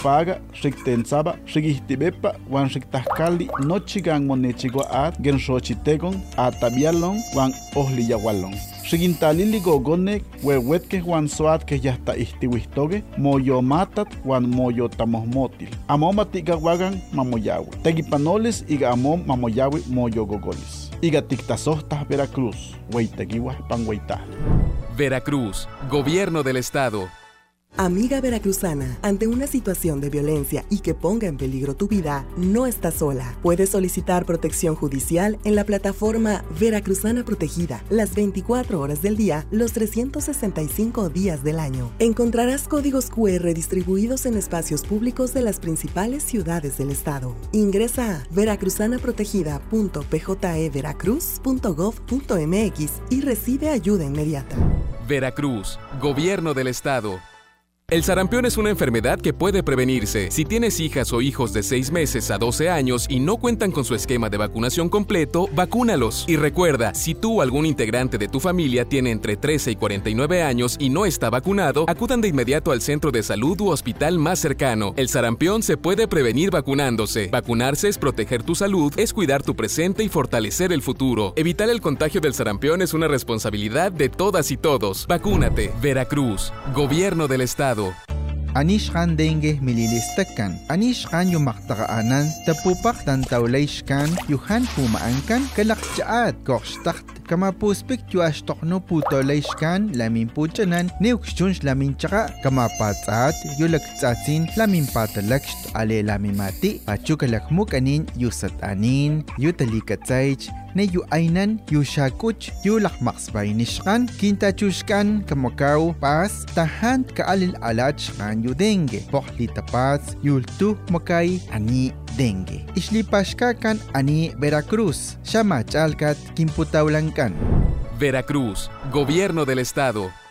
paga, Riktensaba, Rigistibepa, Wan Riktascali, Nochigan Monechigua at, Genshochitegon, Atabialon, Wan Ohliyawalon. Rigintalili gogonek, wewetke Juan Soat que ya está istiwistoge, moyo matat, Juan moyo tamosmotil. Amomatiga wagan, mamoyawe. Tegipanoles iga amom mamoyawe moyo gogolis. Iga tictasohtas Veracruz, weitegiwa panweita. Veracruz, Gobierno del Estado. Amiga veracruzana, ante una situación de violencia y que ponga en peligro tu vida, no estás sola. Puedes solicitar protección judicial en la plataforma Veracruzana Protegida, las 24 horas del día, los 365 días del año. Encontrarás códigos QR distribuidos en espacios públicos de las principales ciudades del estado. Ingresa a veracruzanaprotegida.pjeveracruz.gov.mx y recibe ayuda inmediata. Veracruz, Gobierno del Estado. El sarampión es una enfermedad que puede prevenirse. Si tienes hijas o hijos de 6 meses a 12 años y no cuentan con su esquema de vacunación completo, vacúnalos. Y recuerda, si tú o algún integrante de tu familia tiene entre 13 y 49 años y no está vacunado, acudan de inmediato al centro de salud u hospital más cercano. El sarampión se puede prevenir vacunándose. Vacunarse es proteger tu salud, es cuidar tu presente y fortalecer el futuro. Evitar el contagio del sarampión es una responsabilidad de todas y todos. Vacúnate. Veracruz, Gobierno del Estado. Anishkan dengue mililistakan. Anishkan yumaktaanan tapupak tantawlayshkan yuhan pumaankan kalakchaat kokshtakt kamapuspik yuashtokno putolayshkan lamin puchanan neukshunsh lamin chaka kamapatsaat yulaktsatsin lamin patalakst ale lamin mati pachukalakmukanin yusatanin yutalikatsaych ne yu ainan yu shakuch yu lakmaksbaynishkan kintachushkan kamakaw pas tahan kaalil alachkan yu dengue pohli tapats yultu makay ani dengue islipashkakan ani Veracruz shamachalkat kimputawlankan. Veracruz, Gobierno del Estado.